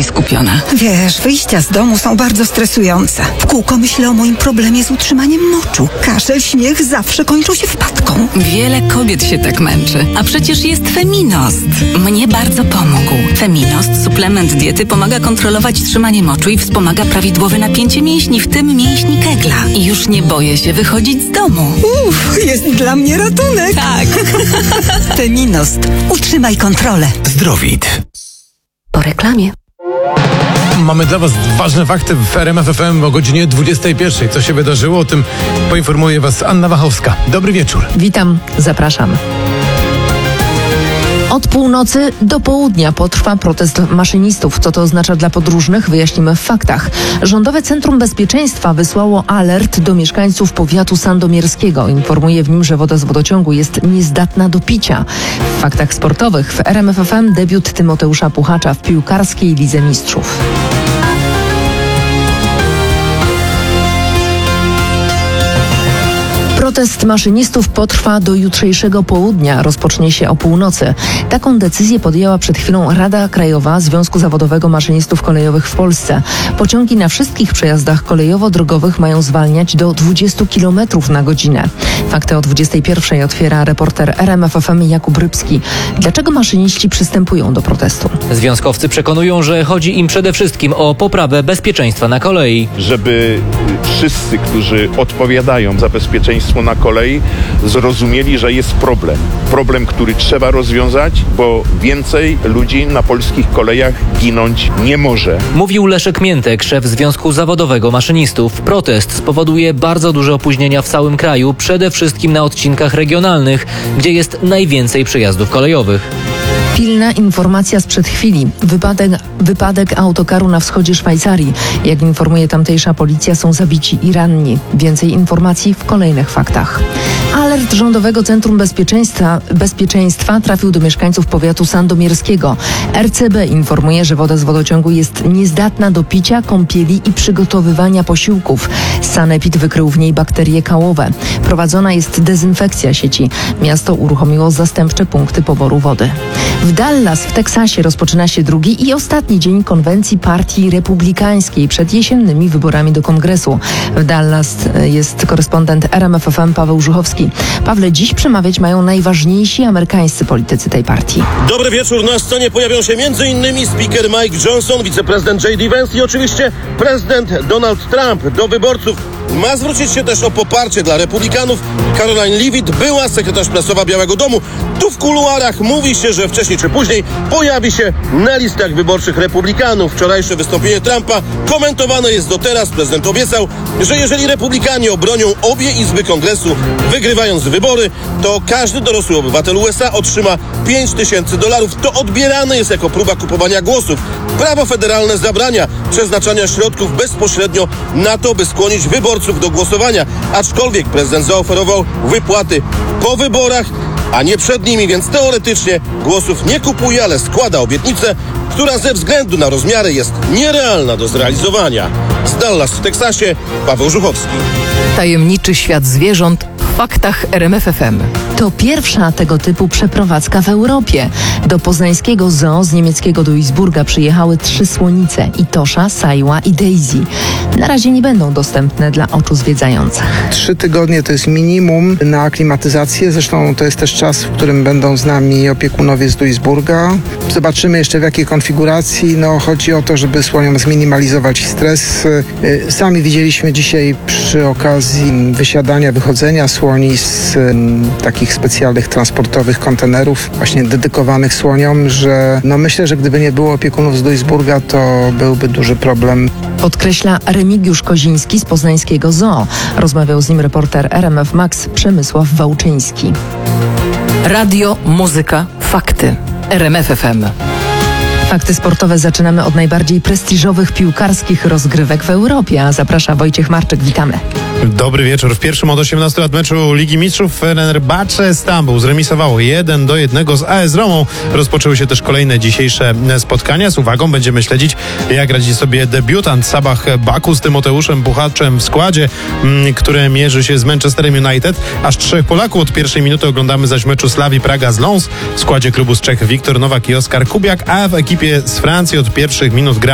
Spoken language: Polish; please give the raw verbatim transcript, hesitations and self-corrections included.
skupiona. Wiesz, wyjścia z domu są bardzo stresujące. W kółko myślę o moim problemie z utrzymaniem moczu. Kaszel, śmiech zawsze kończą się wpadką. Wiele kobiet się tak męczy. A przecież jest Feminost. Mnie bardzo pomógł. Feminost, suplement diety, pomaga kontrolować trzymanie moczu i wspomaga prawidłowe napięcie mięśni, w tym mięśni kegla. I już nie boję się wychodzić z domu. Uff, jest dla mnie ratunek. Tak. Feminost. Utrzymaj kontrolę. Zdrowit. Po reklamie. Mamy dla Was ważne fakty w R M F F M o godzinie dwudziestej pierwszej. Co się wydarzyło? O tym poinformuje Was Anna Wachowska. Dobry wieczór. Witam, zapraszam. Od północy do południa potrwa protest maszynistów. Co to oznacza dla podróżnych? Wyjaśnimy w faktach. Rządowe Centrum Bezpieczeństwa wysłało alert do mieszkańców powiatu sandomierskiego. Informuje w nim, że woda z wodociągu jest niezdatna do picia. W faktach sportowych w R M F F M debiut Tymoteusza Puchacza w piłkarskiej Lidze Mistrzów. Protest maszynistów potrwa do jutrzejszego południa. Rozpocznie się o północy. Taką decyzję podjęła przed chwilą Rada Krajowa Związku Zawodowego Maszynistów Kolejowych w Polsce. Pociągi na wszystkich przejazdach kolejowo-drogowych mają zwalniać do dwudziestu kilometrów na godzinę. Fakty o dwudziestej pierwszej otwiera reporter R M F F M Jakub Rybski. Dlaczego maszyniści przystępują do protestu? Związkowcy przekonują, że chodzi im przede wszystkim o poprawę bezpieczeństwa na kolei. Żeby wszyscy, którzy odpowiadają za bezpieczeństwo na kolei, zrozumieli, że jest problem. Problem, który trzeba rozwiązać, bo więcej ludzi na polskich kolejach ginąć nie może. Mówił Leszek Miętek, szef Związku Zawodowego Maszynistów. Protest spowoduje bardzo duże opóźnienia w całym kraju, przede wszystkim na odcinkach regionalnych, gdzie jest najwięcej przejazdów kolejowych. Pilna informacja sprzed chwili. Wypadek, wypadek autokaru na wschodzie Szwajcarii. Jak informuje tamtejsza policja, są zabici i ranni. Więcej informacji w kolejnych faktach. Alert Rządowego Centrum Bezpieczeństwa, Bezpieczeństwa trafił do mieszkańców powiatu sandomierskiego. R C B informuje, że woda z wodociągu jest niezdatna do picia, kąpieli i przygotowywania posiłków. Sanepid wykrył w niej bakterie kałowe. Prowadzona jest dezynfekcja sieci. Miasto uruchomiło zastępcze punkty poboru wody. W Dallas w Teksasie rozpoczyna się drugi i ostatni dzień konwencji Partii Republikańskiej przed jesiennymi wyborami do Kongresu. W Dallas jest korespondent R M F F M Paweł Żuchowski. Pawle, dziś przemawiać mają najważniejsi amerykańscy politycy tej partii. Dobry wieczór. Na scenie pojawią się między innymi speaker Mike Johnson, wiceprezydent J D Vance i oczywiście prezydent Donald Trump. Do wyborców ma zwrócić się też o poparcie dla republikanów Caroline Leavitt, była sekretarz prasowa Białego Domu. Tu w kuluarach mówi się, że wcześniej czy później pojawi się na listach wyborczych republikanów. Wczorajsze wystąpienie Trumpa komentowane jest do teraz. Prezydent obiecał, że jeżeli republikanie obronią obie izby kongresu, wygrywając wybory, to każdy dorosły obywatel U S A otrzyma pięć tysięcy dolarów. To odbierane jest jako próba kupowania głosów. Prawo federalne zabrania przeznaczania środków bezpośrednio na to, by skłonić wyborców do głosowania. Aczkolwiek prezydent zaoferował wypłaty po wyborach, a nie przed nimi, więc teoretycznie głosów nie kupuje, ale składa obietnicę, która ze względu na rozmiary jest nierealna do zrealizowania. Z Dallas w Teksasie, Paweł Żuchowski. Tajemniczy świat zwierząt w faktach R M F F M. To pierwsza tego typu przeprowadzka w Europie. Do poznańskiego zoo z niemieckiego Duisburga przyjechały trzy słonice: Itosza, Sajła i Daisy. Na razie nie będą dostępne dla oczu zwiedzających. Trzy tygodnie to jest minimum na aklimatyzację. Zresztą to jest też czas, w którym będą z nami opiekunowie z Duisburga. Zobaczymy jeszcze w jakiej konfiguracji. No, chodzi o to, żeby słoniom zminimalizować stres. Sami widzieliśmy dzisiaj przy okazji wysiadania, wychodzenia słoni z um, takich specjalnych transportowych kontenerów właśnie dedykowanych słoniom, że no myślę, że gdyby nie było opiekunów z Duisburga, to byłby duży problem. Podkreśla Remigiusz Koziński z poznańskiego zoo. Rozmawiał z nim reporter R M F Max Przemysław Wałczyński. Radio, muzyka, fakty. R M F F M. Fakty sportowe zaczynamy od najbardziej prestiżowych piłkarskich rozgrywek w Europie. A zaprasza Wojciech Marczyk. Witamy. Dobry wieczór. W pierwszym od osiemnastu lat meczu Ligi Mistrzów Fenerbahce Stambuł zremisowało jeden do jednego z A S Romą. Rozpoczęły się też kolejne dzisiejsze spotkania. Z uwagą będziemy śledzić, jak radzi sobie debiutant Sabah Baku z Tymoteuszem Puchaczem w składzie, które mierzy się z Manchesterem United. Aż trzech Polaków od pierwszej minuty oglądamy zaś meczu Slavii Praga z Lens. W składzie klubu z Czech Wiktor Nowak i Oskar Kubiak, a w ekipie z Francji od pierwszych minut gra